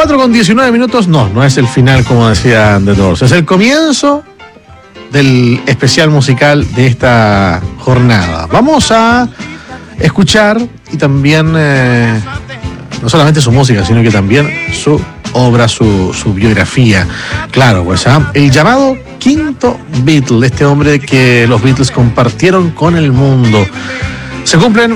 4:19. No es el final como decía The Doors, es el comienzo del especial musical de esta jornada. Vamos a escuchar y también no solamente su música, sino que también su obra, su biografía. Claro, pues el llamado quinto Beatle, este hombre que los Beatles compartieron con el mundo. Se cumplen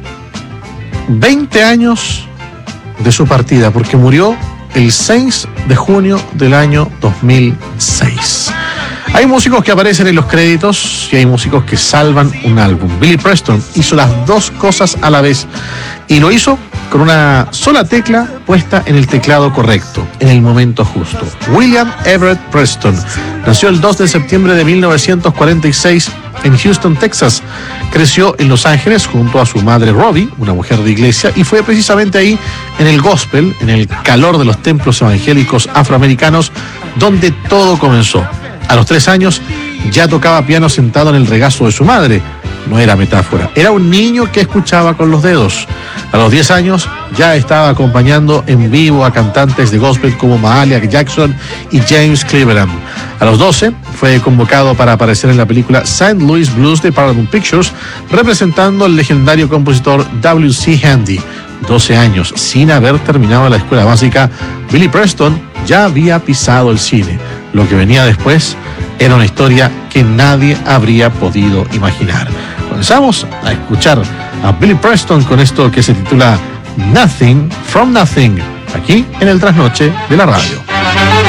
20 años de su partida, porque murió el 6 de junio del año 2006. Hay músicos que aparecen en los créditos y hay músicos que salvan un álbum. Billy Preston hizo las dos cosas a la vez y lo hizo con una sola tecla puesta en el teclado correcto, en el momento justo. William Everett Preston nació el 2 de septiembre de 1946 en Houston, Texas. Creció en Los Ángeles junto a su madre Robbie, una mujer de iglesia, y fue precisamente ahí, en el gospel, en el calor de los templos evangélicos afroamericanos, donde todo comenzó. A los 3 años ya tocaba piano sentado en el regazo de su madre. No era metáfora, era un niño que escuchaba con los dedos. A los 10 años ya estaba acompañando en vivo a cantantes de gospel como Mahalia Jackson y James Cleveland. A los 12 fue convocado para aparecer en la película St. Louis Blues de Paramount Pictures, representando al legendario compositor W.C. Handy. 12 años sin haber terminado la escuela básica, Billy Preston ya había pisado el cine. Lo que venía después era una historia que nadie habría podido imaginar. Comenzamos a escuchar a Billy Preston con esto que se titula Nothing from Nothing, aquí en el Trasnoche de la radio.